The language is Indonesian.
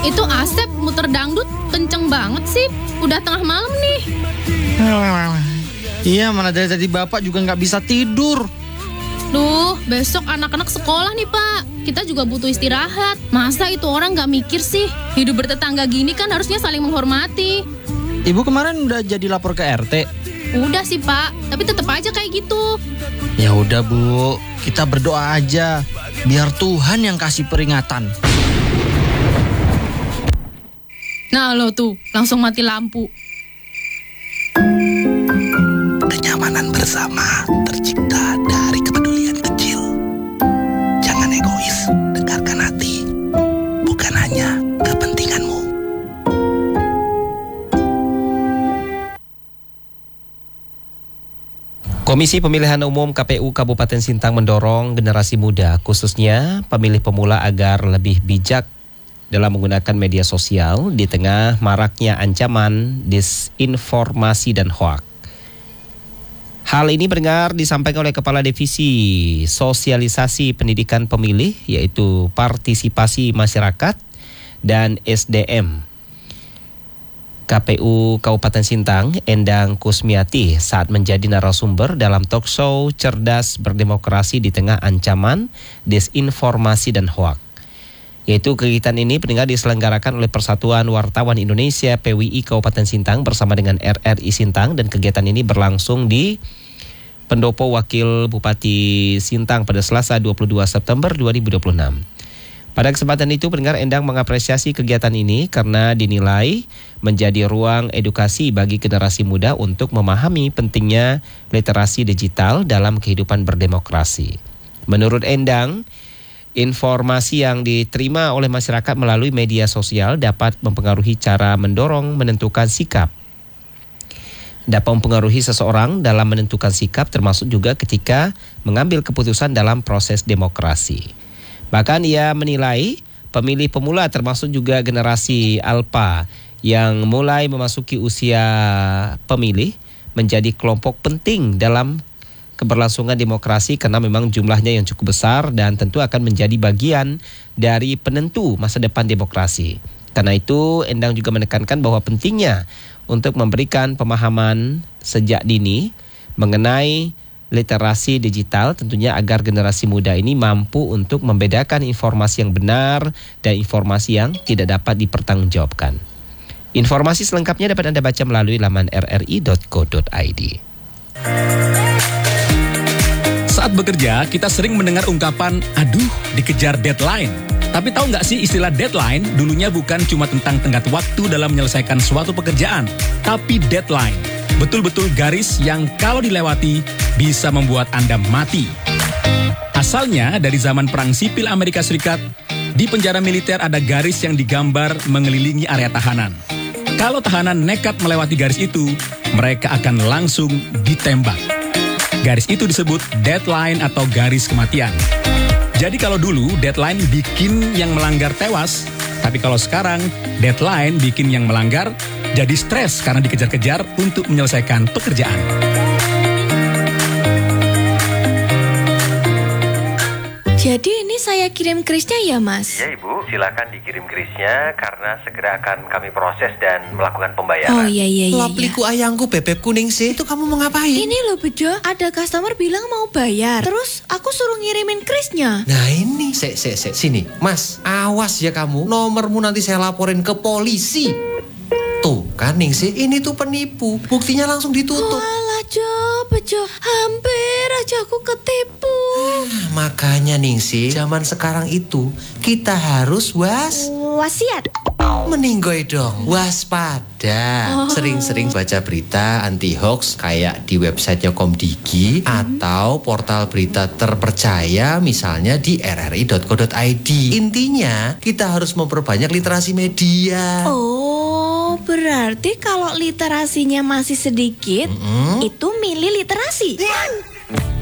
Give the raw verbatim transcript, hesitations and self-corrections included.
Itu Asep muter dangdut kenceng banget sih. Udah tengah malam nih. Iya, mana dari tadi Bapak juga nggak bisa tidur. Duh, besok anak-anak sekolah nih Pak. Kita juga butuh istirahat. Masa itu orang nggak mikir sih? Hidup bertetangga gini kan harusnya saling menghormati. Ibu kemarin udah jadi lapor ke R T? Udah sih Pak, tapi tetap aja kayak gitu. Ya udah Bu, kita berdoa aja biar Tuhan yang kasih peringatan. Nah lo tuh, langsung mati lampu. Kenyamanan bersama tercipta dari kepedulian kecil. Jangan egois, dengarkan hati, bukan hanya kepentinganmu. Komisi Pemilihan Umum K P U Kabupaten Sintang mendorong generasi muda, khususnya pemilih pemula agar lebih bijak dalam menggunakan media sosial di tengah maraknya ancaman, disinformasi dan hoak. Hal ini mendengar disampaikan oleh Kepala Divisi Sosialisasi Pendidikan Pemilih, yaitu Partisipasi Masyarakat dan S D M K P U Kabupaten Sintang, Endang Kusmiati, saat menjadi narasumber dalam talkshow Cerdas Berdemokrasi di Tengah Ancaman, Disinformasi dan Hoak. Yaitu kegiatan ini pendengar diselenggarakan oleh Persatuan Wartawan Indonesia P W I Kabupaten Sintang bersama dengan R R I Sintang, dan kegiatan ini berlangsung di Pendopo Wakil Bupati Sintang pada Selasa dua puluh dua September dua ribu dua puluh enam. Pada kesempatan itu pendengar Endang mengapresiasi kegiatan ini karena dinilai menjadi ruang edukasi bagi generasi muda untuk memahami pentingnya literasi digital dalam kehidupan berdemokrasi. Menurut Endang, informasi yang diterima oleh masyarakat melalui media sosial dapat mempengaruhi cara mendorong menentukan sikap. Dapat mempengaruhi seseorang dalam menentukan sikap, termasuk juga ketika mengambil keputusan dalam proses demokrasi. Bahkan ia menilai pemilih pemula termasuk juga generasi alpha yang mulai memasuki usia pemilih menjadi kelompok penting dalam keberlangsungan demokrasi karena memang jumlahnya yang cukup besar dan tentu akan menjadi bagian dari penentu masa depan demokrasi. Karena itu Endang juga menekankan bahwa pentingnya untuk memberikan pemahaman sejak dini mengenai literasi digital tentunya agar generasi muda ini mampu untuk membedakan informasi yang benar dan informasi yang tidak dapat dipertanggungjawabkan. Informasi selengkapnya dapat Anda baca melalui laman r r i dot co dot i d. Saat bekerja, kita sering mendengar ungkapan, aduh, dikejar deadline. Tapi tahu nggak sih istilah deadline dulunya bukan cuma tentang tenggat waktu dalam menyelesaikan suatu pekerjaan, tapi deadline. Betul-betul garis yang kalau dilewati bisa membuat Anda mati. Asalnya dari zaman Perang Sipil Amerika Serikat, di penjara militer ada garis yang digambar mengelilingi area tahanan. Kalau tahanan nekat melewati garis itu, mereka akan langsung ditembak. Garis itu disebut deadline atau garis kematian. Jadi kalau dulu deadline bikin yang melanggar tewas, tapi kalau sekarang deadline bikin yang melanggar jadi stres karena dikejar-kejar untuk menyelesaikan pekerjaan. Jadi ini saya kirim krisnya ya Mas? Iya Ibu, silakan dikirim krisnya karena segera akan kami proses dan melakukan pembayaran. Oh iya iya iya. Lapliku ayangku bebek kuning sih. Itu kamu mau ngapain? Ini loh Bejo, ada customer bilang mau bayar. Terus aku suruh ngirimin krisnya. Nah ini, sek sek sek sini. Mas, awas ya kamu. Nomormu nanti saya laporin ke polisi. Tuh kan Ningsih, ini tuh penipu. Buktinya langsung ditutup. Walah Jo, Bejo, hampir aja aku ketipu. Ah, makanya Ningsih, zaman sekarang itu kita harus was Wasiat. meninggoy dong, waspada. Oh. Sering-sering baca berita anti hoax kayak di websitenya Komdigi hmm. atau portal berita terpercaya misalnya di r r i dot co dot i d. Intinya kita harus memperbanyak literasi media. Oh, berarti kalau literasinya masih sedikit, Mm-hmm. itu milih literasi.